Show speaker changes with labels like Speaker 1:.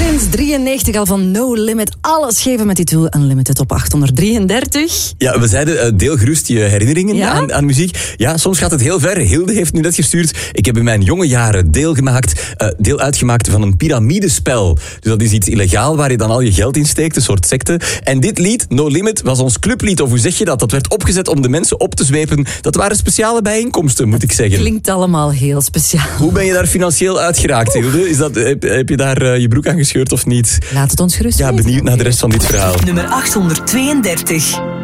Speaker 1: Sinds 93 al van No Limit. Alles geven met die tool Unlimited op 833.
Speaker 2: Ja, we zeiden, deel gerust je herinneringen
Speaker 1: Ja?
Speaker 2: aan muziek. Ja, soms gaat het heel ver. Hilde heeft nu net gestuurd. Ik heb in mijn jonge jaren deel uitgemaakt van een piramidespel. Dus dat is iets illegaal waar je dan al je geld in steekt, een soort secte. En dit lied, No Limit, was ons clublied. Of hoe zeg je dat? Dat werd opgezet om de mensen op te zwepen. Dat waren speciale bijeenkomsten, moet ik zeggen.
Speaker 1: Klinkt allemaal heel speciaal.
Speaker 2: Hoe ben je daar financieel uitgeraakt, Hilde? Heb je daar je broek aan gescheurd of niet?
Speaker 1: Laat het ons gerust
Speaker 2: Ja,
Speaker 1: weten.
Speaker 2: benieuwd naar de rest van dit verhaal.
Speaker 3: Nummer 832.